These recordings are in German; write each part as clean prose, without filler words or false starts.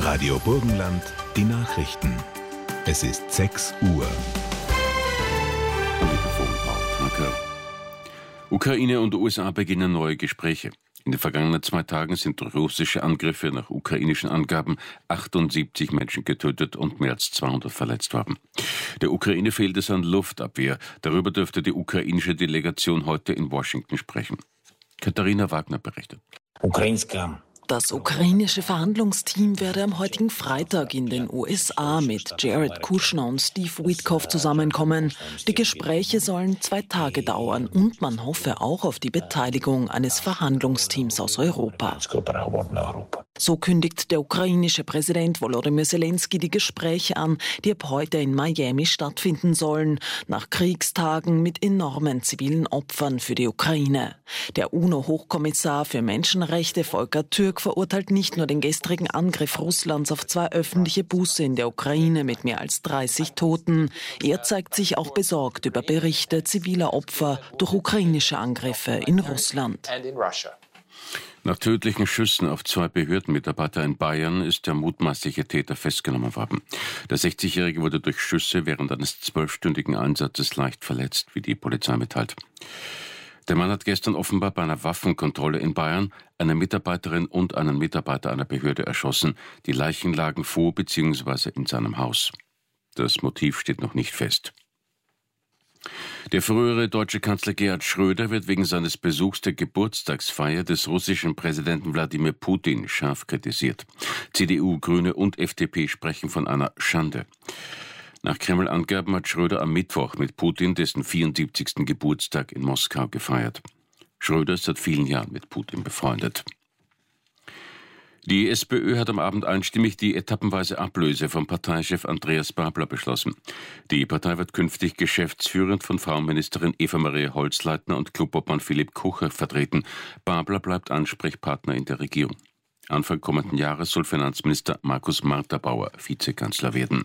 Radio Burgenland, die Nachrichten. Es ist 6 Uhr. Ukraine und USA beginnen neue Gespräche. In den vergangenen 2 Tagen sind durch russische Angriffe nach ukrainischen Angaben 78 Menschen getötet und mehr als 200 verletzt worden. Der Ukraine fehlt es an Luftabwehr. Darüber dürfte die ukrainische Delegation heute in Washington sprechen. Katharina Wagner berichtet. Das ukrainische Verhandlungsteam werde am heutigen Freitag in den USA mit Jared Kushner und Steve Witkoff zusammenkommen. Die Gespräche sollen 2 Tage dauern und man hoffe auch auf die Beteiligung eines Verhandlungsteams aus Europa. So kündigt der ukrainische Präsident Volodymyr Zelensky die Gespräche an, die ab heute in Miami stattfinden sollen, nach Kriegstagen mit enormen zivilen Opfern für die Ukraine. Der UNO-Hochkommissar für Menschenrechte Volker Türk verurteilt nicht nur den gestrigen Angriff Russlands auf 2 öffentliche Busse in der Ukraine mit mehr als 30 Toten. Er zeigt sich auch besorgt über Berichte ziviler Opfer durch ukrainische Angriffe in Russland. Nach tödlichen Schüssen auf 2 Behördenmitarbeiter in Bayern ist der mutmaßliche Täter festgenommen worden. Der 60-Jährige wurde durch Schüsse während eines 12-stündigen Einsatzes leicht verletzt, wie die Polizei mitteilt. Der Mann hat gestern offenbar bei einer Waffenkontrolle in Bayern eine Mitarbeiterin und einen Mitarbeiter einer Behörde erschossen. Die Leichen lagen vor bzw. in seinem Haus. Das Motiv steht noch nicht fest. Der frühere deutsche Kanzler Gerhard Schröder wird wegen seines Besuchs der Geburtstagsfeier des russischen Präsidenten Wladimir Putin scharf kritisiert. CDU, Grüne und FDP sprechen von einer Schande. Nach Kreml-Angaben hat Schröder am Mittwoch mit Putin dessen 74. Geburtstag in Moskau gefeiert. Schröder ist seit vielen Jahren mit Putin befreundet. Die SPÖ hat am Abend einstimmig die etappenweise Ablöse von Parteichef Andreas Babler beschlossen. Die Partei wird künftig geschäftsführend von Frauenministerin Eva-Maria Holzleitner und Clubobmann Philipp Kucher vertreten. Babler bleibt Ansprechpartner in der Regierung. Anfang kommenden Jahres soll Finanzminister Markus Marterbauer Vizekanzler werden.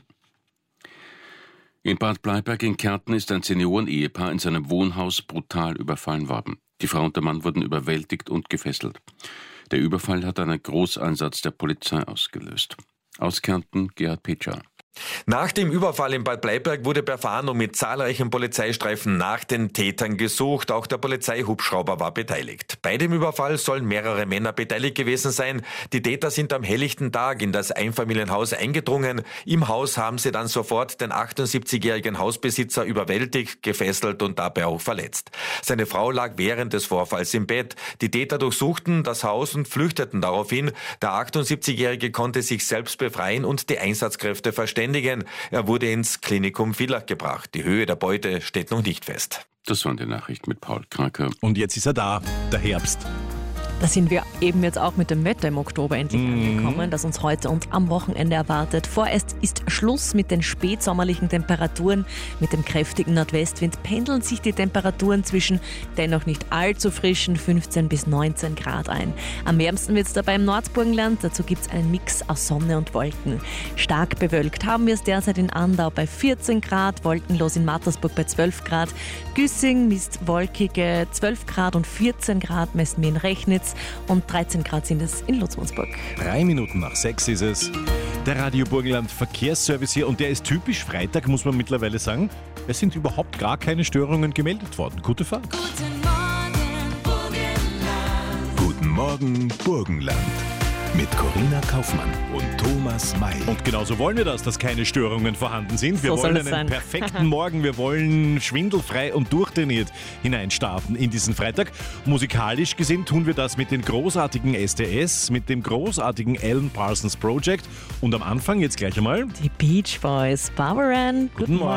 In Bad Bleiberg in Kärnten ist ein Senioren-Ehepaar in seinem Wohnhaus brutal überfallen worden. Die Frau und der Mann wurden überwältigt und gefesselt. Der Überfall hat einen Großeinsatz der Polizei ausgelöst. Aus Kärnten, Gerhard Petscher. Nach dem Überfall in Bad Bleiberg wurde per Fahndung mit zahlreichen Polizeistreifen nach den Tätern gesucht. Auch der Polizeihubschrauber war beteiligt. Bei dem Überfall sollen mehrere Männer beteiligt gewesen sein. Die Täter sind am helllichten Tag in das Einfamilienhaus eingedrungen. Im Haus haben sie dann sofort den 78-jährigen Hausbesitzer überwältigt, gefesselt und dabei auch verletzt. Seine Frau lag während des Vorfalls im Bett. Die Täter durchsuchten das Haus und flüchteten daraufhin. Der 78-jährige konnte sich selbst befreien und die Einsatzkräfte verständigen. Er wurde ins Klinikum Villach gebracht. Die Höhe der Beute steht noch nicht fest. Das waren die Nachrichten mit Paul Kraker. Und jetzt ist er da, der Herbst. Da sind wir eben jetzt auch mit dem Wetter im Oktober endlich angekommen, das uns heute und am Wochenende erwartet. Vorerst ist Schluss mit den spätsommerlichen Temperaturen. Mit dem kräftigen Nordwestwind pendeln sich die Temperaturen zwischen dennoch nicht allzu frischen 15 bis 19 Grad ein. Am wärmsten wird es dabei im Nordburgenland. Dazu gibt es einen Mix aus Sonne und Wolken. Stark bewölkt haben wir es derzeit in Andau bei 14 Grad, wolkenlos in Mattersburg bei 12 Grad. Güssing misst wolkige 12 Grad und 14 Grad messen wir in Rechnitz. Und 13 Grad sind es in Lutzmannsburg. 3 Minuten nach 6 ist es. Der Radio Burgenland Verkehrsservice hier und der ist typisch Freitag, muss man mittlerweile sagen. Es sind überhaupt gar keine Störungen gemeldet worden. Gute Fahrt. Guten Morgen, Burgenland. Mit Corinna Kaufmann und Thomas May. Und genauso wollen wir das, dass keine Störungen vorhanden sind. Wir wollen einen perfekten Morgen, wir wollen schwindelfrei und durchtrainiert hineinstarten in diesen Freitag. Musikalisch gesehen tun wir das mit den großartigen SDS, mit dem großartigen Alan Parsons Project. Und am Anfang jetzt gleich einmal Die Beach Boys. Barbara Ann, guten Morgen.